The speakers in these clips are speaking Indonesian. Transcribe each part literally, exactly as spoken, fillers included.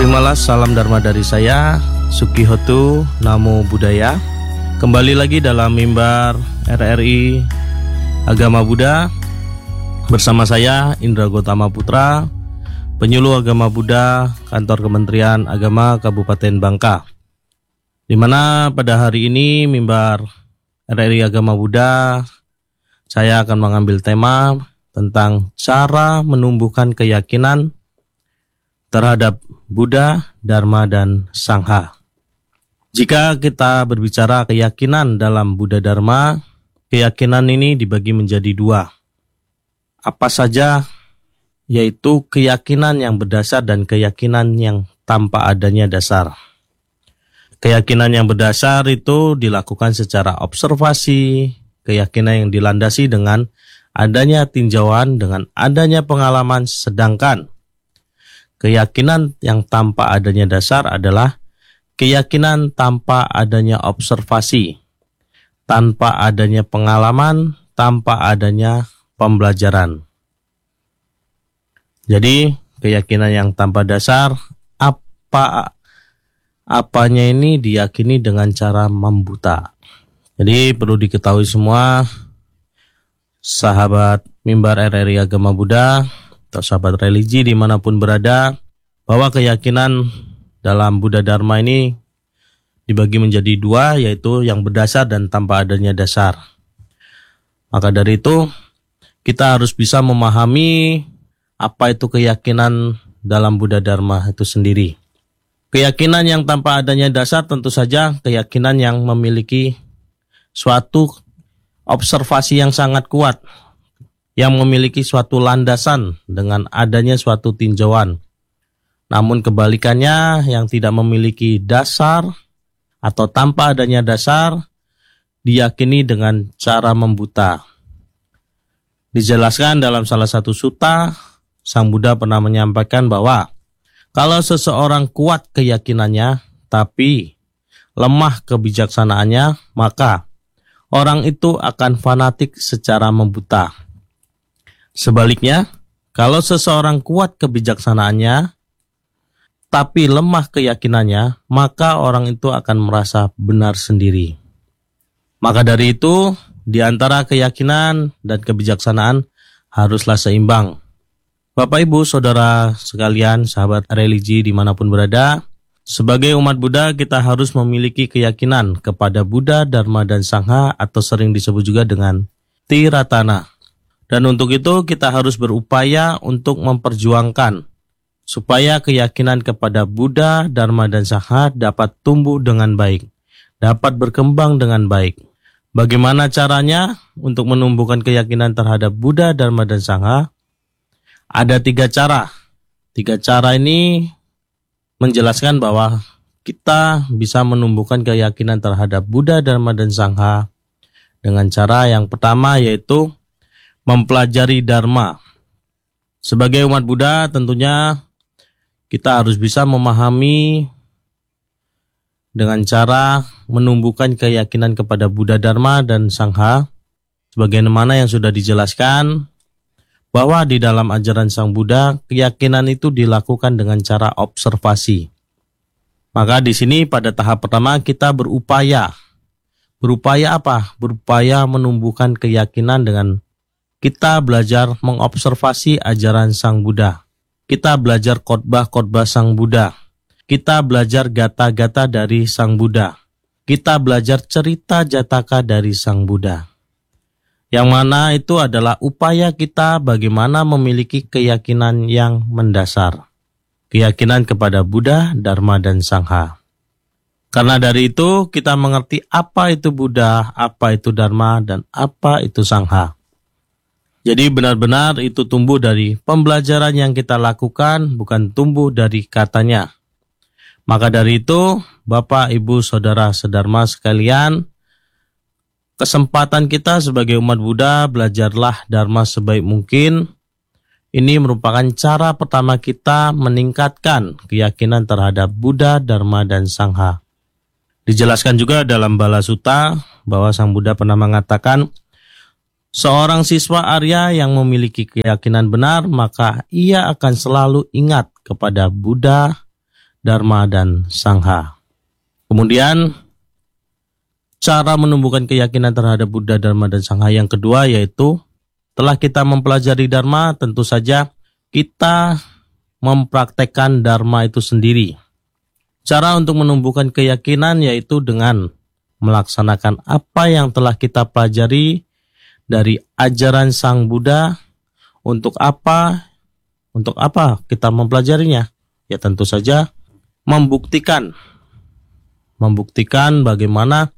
Terimalah salam Dharma dari saya, Sukihotu Namo Buddhaya. Kembali lagi dalam mimbar R R I Agama Buddha bersama saya Indra Gotama Putra, penyuluh agama Buddha Kantor Kementerian Agama Kabupaten Bangka. Di mana pada hari ini mimbar R R I Agama Buddha saya akan mengambil tema tentang cara menumbuhkan keyakinan terhadap Buddha, Dharma, dan Sangha. Jika kita berbicara keyakinan dalam Buddha Dharma, keyakinan ini dibagi menjadi dua. Apa saja? Yaitu keyakinan yang berdasar dan keyakinan yang tanpa adanya dasar. Keyakinan yang berdasar itu dilakukan secara observasi, keyakinan yang dilandasi dengan adanya tinjauan, dengan adanya pengalaman, sedangkan keyakinan yang tanpa adanya dasar adalah keyakinan tanpa adanya observasi, tanpa adanya pengalaman, tanpa adanya pembelajaran. Jadi, keyakinan yang tanpa dasar, apa apanya ini diyakini dengan cara membuta. Jadi, perlu diketahui semua, sahabat mimbar R R I Agama Buddha, atau sahabat religi dimanapun berada, bahwa keyakinan dalam Buddha Dharma ini dibagi menjadi dua, yaitu yang berdasar dan tanpa adanya dasar. Maka dari itu, kita harus bisa memahami apa itu keyakinan dalam Buddha Dharma itu sendiri. Keyakinan yang tanpa adanya dasar tentu saja keyakinan yang memiliki suatu observasi yang sangat kuat, yang memiliki suatu landasan dengan adanya suatu tinjauan. Namun kebalikannya yang tidak memiliki dasar atau tanpa adanya dasar diyakini dengan cara membuta. Dijelaskan dalam salah satu sutta, Sang Buddha pernah menyampaikan bahwa kalau seseorang kuat keyakinannya tapi lemah kebijaksanaannya, maka orang itu akan fanatik secara membuta. Sebaliknya, kalau seseorang kuat kebijaksanaannya, tapi lemah keyakinannya, maka orang itu akan merasa benar sendiri. Maka dari itu, di antara keyakinan dan kebijaksanaan haruslah seimbang. Bapak Ibu, Saudara sekalian, sahabat religi dimanapun berada, sebagai umat Buddha kita harus memiliki keyakinan kepada Buddha, Dharma, dan Sangha atau sering disebut juga dengan Tiratana. Dan untuk itu kita harus berupaya untuk memperjuangkan supaya keyakinan kepada Buddha, Dharma, dan Sangha dapat tumbuh dengan baik, dapat berkembang dengan baik. Bagaimana caranya untuk menumbuhkan keyakinan terhadap Buddha, Dharma, dan Sangha? Ada tiga cara. Tiga cara ini menjelaskan bahwa kita bisa menumbuhkan keyakinan terhadap Buddha, Dharma, dan Sangha dengan cara yang pertama, yaitu mempelajari Dharma. Sebagai umat Buddha tentunya kita harus bisa memahami dengan cara menumbuhkan keyakinan kepada Buddha, Dharma, dan Sangha sebagaimana yang sudah dijelaskan bahwa di dalam ajaran Sang Buddha keyakinan itu dilakukan dengan cara observasi. Maka di sini pada tahap pertama kita berupaya. Berupaya apa? Berupaya menumbuhkan keyakinan dengan kita belajar mengobservasi ajaran Sang Buddha. Kita belajar khotbah-khotbah Sang Buddha. Kita belajar gata-gata dari Sang Buddha. Kita belajar cerita Jataka dari Sang Buddha. Yang mana itu adalah upaya kita bagaimana memiliki keyakinan yang mendasar. Keyakinan kepada Buddha, Dharma, dan Sangha. Karena dari itu kita mengerti apa itu Buddha, apa itu Dharma, dan apa itu Sangha. Jadi benar-benar itu tumbuh dari pembelajaran yang kita lakukan, bukan tumbuh dari katanya. Maka dari itu, Bapak, Ibu, Saudara, Sedharma sekalian, kesempatan kita sebagai umat Buddha, belajarlah Dharma sebaik mungkin. Ini merupakan cara pertama kita meningkatkan keyakinan terhadap Buddha, Dharma, dan Sangha. Dijelaskan juga dalam Bala Sutta bahwa Sang Buddha pernah mengatakan, seorang siswa Arya yang memiliki keyakinan benar, maka ia akan selalu ingat kepada Buddha, Dharma, dan Sangha. Kemudian cara menumbuhkan keyakinan terhadap Buddha, Dharma, dan Sangha yang kedua yaitu setelah kita mempelajari Dharma, tentu saja kita mempraktekkan Dharma itu sendiri. Cara untuk menumbuhkan keyakinan yaitu dengan melaksanakan apa yang telah kita pelajari dari ajaran Sang Buddha. Untuk apa? Untuk apa kita mempelajarinya? Ya tentu saja membuktikan. Membuktikan bagaimana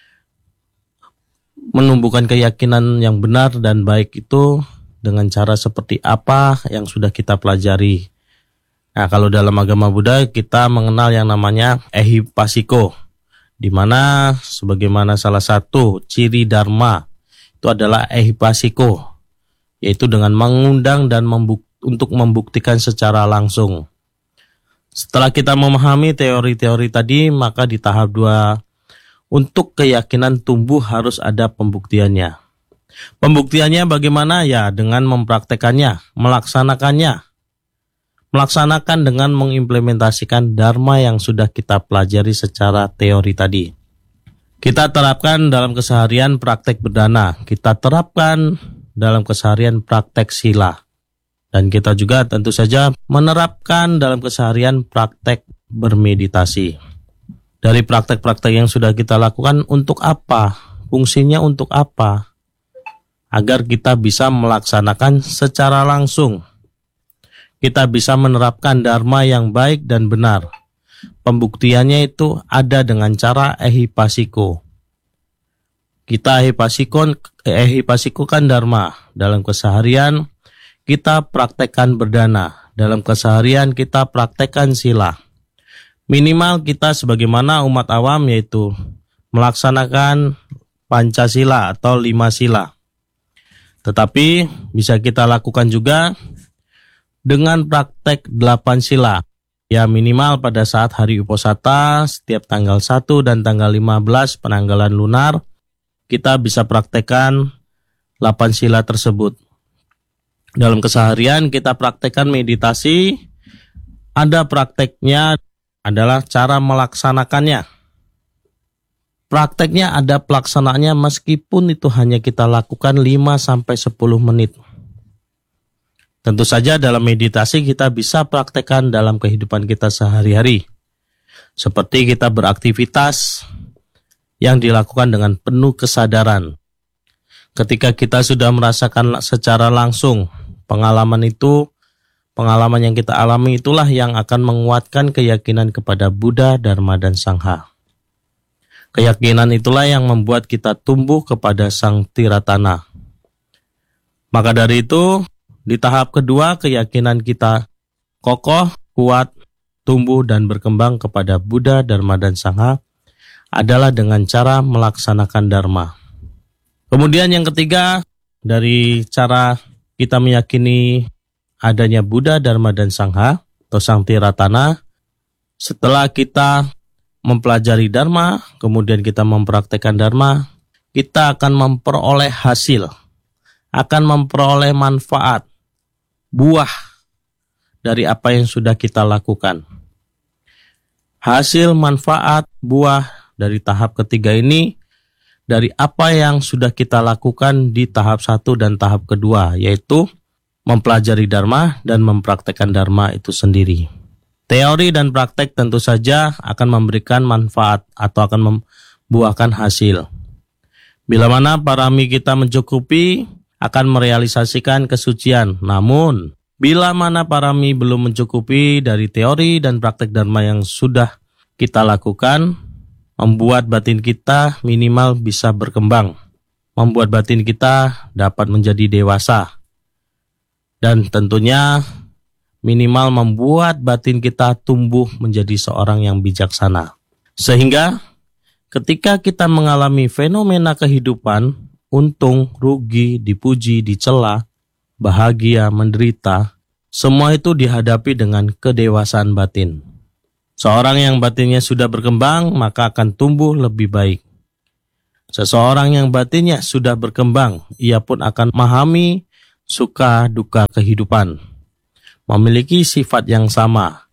menumbuhkan keyakinan yang benar dan baik itu dengan cara seperti apa yang sudah kita pelajari. Nah, kalau dalam agama Buddha kita mengenal yang namanya ehipassiko, di mana sebagaimana salah satu ciri Dharma itu adalah ehipassiko, yaitu dengan mengundang dan membuk- untuk membuktikan secara langsung. Setelah kita memahami teori-teori tadi, maka di tahap dua untuk keyakinan tumbuh harus ada pembuktiannya. Pembuktiannya bagaimana? Ya dengan mempraktekannya, melaksanakannya. Melaksanakan dengan mengimplementasikan Dharma yang sudah kita pelajari secara teori tadi. Kita terapkan dalam keseharian praktek berdana. Kita terapkan dalam keseharian praktek sila. Dan kita juga tentu saja menerapkan dalam keseharian praktek bermeditasi. Dari praktek-praktek yang sudah kita lakukan untuk apa? Fungsinya untuk apa? Agar kita bisa melaksanakan secara langsung. Kita bisa menerapkan Dharma yang baik dan benar. Pembuktiannya itu ada dengan cara ehipassiko. Kita ehipassiko, ehipassikokan Dharma. Dalam keseharian kita praktekkan berdana. Dalam keseharian kita praktekkan sila. Minimal kita sebagaimana umat awam yaitu melaksanakan Pancasila atau lima sila. Tetapi bisa kita lakukan juga dengan praktek delapan sila. Ya minimal pada saat hari Uposatha setiap tanggal satu dan tanggal lima belas penanggalan lunar kita bisa praktekkan delapan sila tersebut. Dalam keseharian kita praktekkan meditasi, ada prakteknya adalah cara melaksanakannya. Prakteknya ada pelaksanaannya meskipun itu hanya kita lakukan lima sampai sepuluh menit. Tentu saja dalam meditasi kita bisa praktekkan dalam kehidupan kita sehari-hari. Seperti kita beraktivitas yang dilakukan dengan penuh kesadaran. Ketika kita sudah merasakan secara langsung pengalaman itu, pengalaman yang kita alami itulah yang akan menguatkan keyakinan kepada Buddha, Dharma, dan Sangha. Keyakinan itulah yang membuat kita tumbuh kepada Sang Tiratana. Maka dari itu, di tahap kedua keyakinan kita kokoh, kuat, tumbuh, dan berkembang kepada Buddha, Dharma, dan Sangha adalah dengan cara melaksanakan Dharma. Kemudian yang ketiga, dari cara kita meyakini adanya Buddha, Dharma, dan Sangha atau Sang Tiratana, setelah kita mempelajari Dharma, kemudian kita mempraktekkan Dharma, kita akan memperoleh hasil, akan memperoleh manfaat, buah dari apa yang sudah kita lakukan. Hasil, manfaat, buah dari tahap ketiga ini, dari apa yang sudah kita lakukan di tahap satu dan tahap kedua, yaitu mempelajari Dharma dan mempraktekkan Dharma itu sendiri. Teori dan praktek tentu saja akan memberikan manfaat atau akan membuahkan hasil. Bila mana parami kita mencukupi, akan merealisasikan kesucian. Namun, bila mana parami belum mencukupi dari teori dan praktek Dharma yang sudah kita lakukan, membuat batin kita minimal bisa berkembang. Membuat batin kita dapat menjadi dewasa. Dan tentunya minimal membuat batin kita tumbuh menjadi seorang yang bijaksana. Sehingga ketika kita mengalami fenomena kehidupan, untung, rugi, dipuji, dicela, bahagia, menderita, semua itu dihadapi dengan kedewasaan batin. Seorang yang batinnya sudah berkembang, maka akan tumbuh lebih baik. Seseorang yang batinnya sudah berkembang, ia pun akan memahami suka duka kehidupan, memiliki sifat yang sama,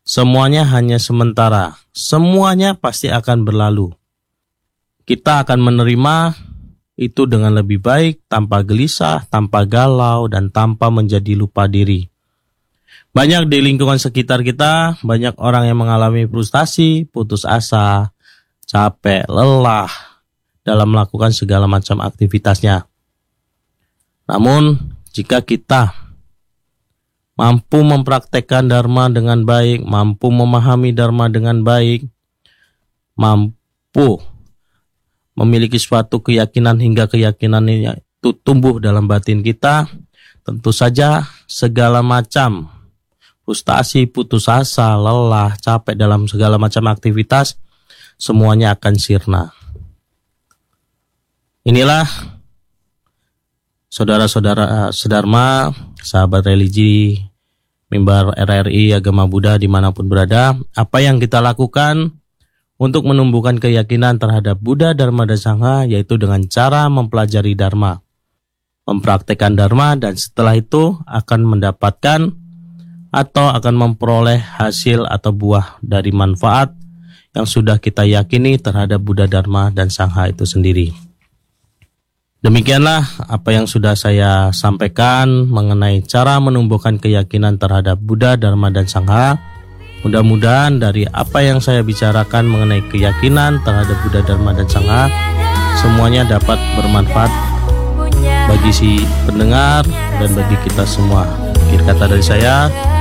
semuanya hanya sementara, semuanya pasti akan berlalu. Kita akan menerima itu dengan lebih baik, tanpa gelisah, tanpa galau, dan tanpa menjadi lupa diri. Banyak di lingkungan sekitar kita, banyak orang yang mengalami frustasi, putus asa, capek, lelah dalam melakukan segala macam aktivitasnya. Namun, jika kita mampu mempraktekkan dharma dengan baik, mampu memahami dharma dengan baik, mampu memiliki suatu keyakinan hingga keyakinan itu tumbuh dalam batin kita, tentu saja segala macam frustasi, putus asa, lelah, capek dalam segala macam aktivitas, semuanya akan sirna. Inilah saudara-saudara sedharma, sahabat religi, mimbar R R I Agama Buddha dimanapun berada, apa yang kita lakukan untuk menumbuhkan keyakinan terhadap Buddha, Dharma, dan Sangha, yaitu dengan cara mempelajari Dharma, mempraktekkan Dharma, dan setelah itu akan mendapatkan atau akan memperoleh hasil atau buah dari manfaat yang sudah kita yakini terhadap Buddha, Dharma, dan Sangha itu sendiri. Demikianlah apa yang sudah saya sampaikan mengenai cara menumbuhkan keyakinan terhadap Buddha, Dharma, dan Sangha. Mudah-mudahan dari apa yang saya bicarakan mengenai keyakinan terhadap Buddha, Dharma, dan Sangha, semuanya dapat bermanfaat bagi si pendengar dan bagi kita semua. Akhir kata dari saya,